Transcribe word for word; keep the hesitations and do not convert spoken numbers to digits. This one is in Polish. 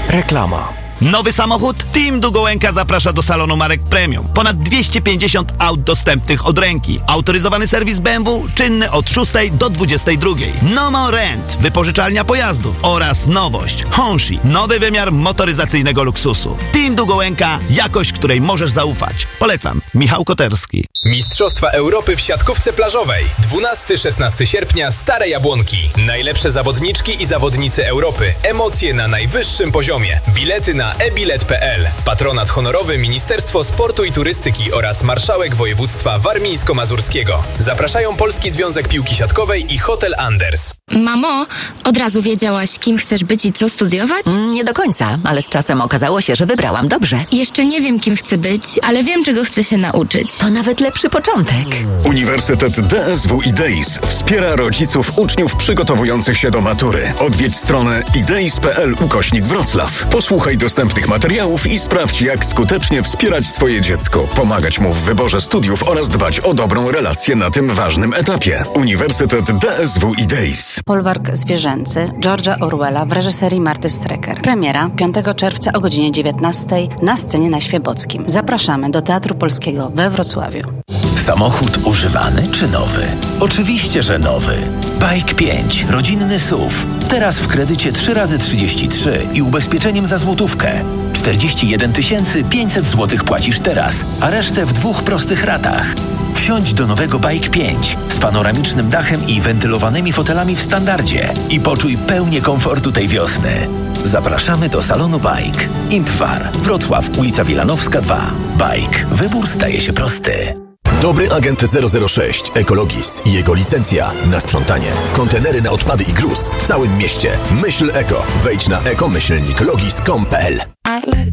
Reklama. Nowy samochód? Team Dugołęka zaprasza do salonu marek premium. Ponad dwieście pięćdziesiąt aut dostępnych od ręki. Autoryzowany serwis B M W czynny od szóstej do dwudziestej drugiej. No More Rent, wypożyczalnia pojazdów oraz nowość Honshi, nowy wymiar motoryzacyjnego luksusu. Team Dugołęka, jakość, której możesz zaufać. Polecam. Michał Koterski. Mistrzostwa Europy w siatkówce plażowej. dwunastego do szesnastego sierpnia Stare Jabłonki. Najlepsze zawodniczki i zawodnicy Europy. Emocje na najwyższym poziomie. Bilety na e bilet kropka p l. Patronat honorowy Ministerstwo Sportu i Turystyki oraz Marszałek Województwa Warmińsko-Mazurskiego. Zapraszają Polski Związek Piłki Siatkowej i Hotel Anders. Mamo, od razu wiedziałaś, kim chcesz być i co studiować? Nie do końca, ale z czasem okazało się, że wybrałam dobrze. Jeszcze nie wiem, kim chcę być, ale wiem, czego chcę się nauczyć. To nawet lepszy początek. Uniwersytet D S W Ideis wspiera rodziców uczniów przygotowujących się do matury. Odwiedź stronę ideis kropka p l ukośnik Wrocław. Posłuchaj dostępnych materiałów i sprawdź, jak skutecznie wspierać swoje dziecko, pomagać mu w wyborze studiów oraz dbać o dobrą relację na tym ważnym etapie. Uniwersytet D S W Ideis. Folwark zwierzęcy George'a Orwella w reżyserii Marty Strecker. Premiera piątego czerwca o godzinie dziewiętnastej na scenie na Świebockim. Zapraszamy do Teatru Polskiego we Wrocławiu. Samochód używany czy nowy? Oczywiście, że nowy. Bike pięć, rodzinny S U V. Teraz w kredycie trzy razy trzydzieści trzy i ubezpieczeniem za złotówkę. czterdzieści jeden tysięcy pięćset złotych płacisz teraz, a resztę w dwóch prostych ratach. Wsiądź do nowego Bike pięć z panoramicznym dachem i wentylowanymi fotelami w standardzie i poczuj pełnię komfortu tej wiosny. Zapraszamy do salonu Bike. Impfar, Wrocław, ulica Wilanowska dwa. Bike. Wybór staje się prosty. Dobry agent zero zero sześć Ekologis i jego licencja na sprzątanie. Kontenery na odpady i gruz w całym mieście. Myśl eko. Wejdź na eko myślnik logis kropka p l.